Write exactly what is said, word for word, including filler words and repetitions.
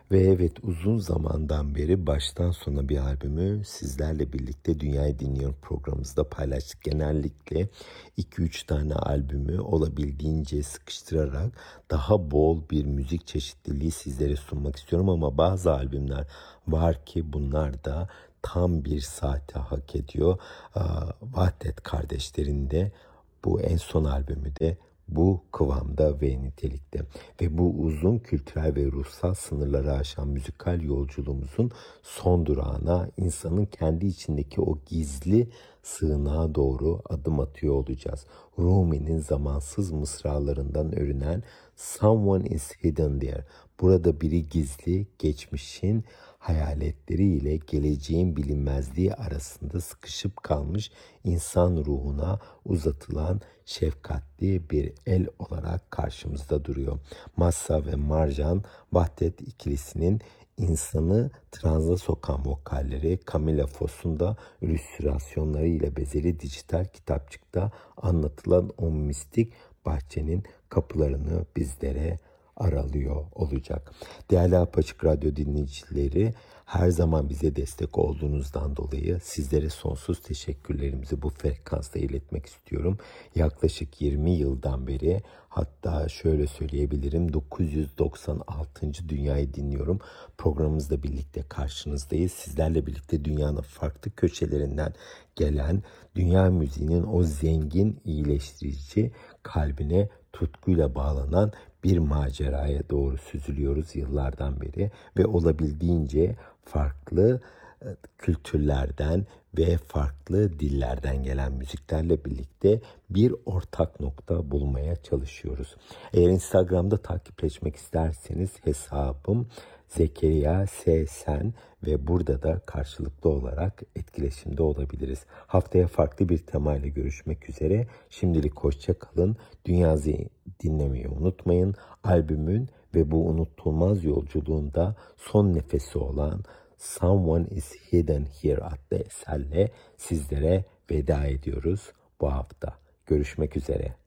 Ve evet, uzun zamandan beri baştan sona bir albümü sizlerle birlikte Dünyayı Dinliyorum programımızda paylaştık. Genellikle iki üç tane albümü olabildiğince sıkıştırarak daha bol bir müzik çeşitliliği sizlere sunmak istiyorum. Ama bazı albümler var ki bunlar da tam bir saate hak ediyor. Vahdet kardeşlerin de bu en son albümü de bu kıvamda ve nitelikte. Ve bu uzun kültürel ve ruhsal sınırları aşan müzikal yolculuğumuzun son durağına, insanın kendi içindeki o gizli sığınağa doğru adım atıyor olacağız. Rumi'nin zamansız mısralarından örünen "Someone is hidden there." Burada biri gizli, geçmişin hayaletleriyle geleceğin bilinmezliği arasında sıkışıp kalmış insan ruhuna uzatılan şefkatli bir el olarak karşımızda duruyor. Massa ve Marjan, Vahdet ikilisinin insanı transa sokan vokalleri, Camilla Foss'un da illüstrasyonları ile bezeli dijital kitapçıkta anlatılan o mistik bahçenin kapılarını bizlere aralıyor olacak. Değerli Apaçık Radyo dinleyicileri, her zaman bize destek olduğunuzdan dolayı sizlere sonsuz teşekkürlerimizi bu frekansta iletmek istiyorum. Yaklaşık yirmi yıldan beri, hatta şöyle söyleyebilirim, dokuz yüz doksan altıncı Dünyayı Dinliyorum programımızla birlikte karşınızdayız. Sizlerle birlikte dünyanın farklı köşelerinden gelen dünya müziğinin o zengin, iyileştirici kalbine tutkuyla bağlanan bir maceraya doğru süzülüyoruz yıllardan beri ve olabildiğince farklı kültürlerden ve farklı dillerden gelen müziklerle birlikte bir ortak nokta bulmaya çalışıyoruz. Eğer Instagram'da takipleşmek isterseniz hesabım Zekeriya S. Sen ve burada da karşılıklı olarak etkileşimde olabiliriz. Haftaya farklı bir temayla görüşmek üzere. Şimdilik hoşça kalın. Dünyayı dinlemeyi unutmayın. Albümün ve bu unutulmaz yolculuğunda son nefesi olan "Someone is Hidden Here" adlı eserle sizlere veda ediyoruz bu hafta. Görüşmek üzere.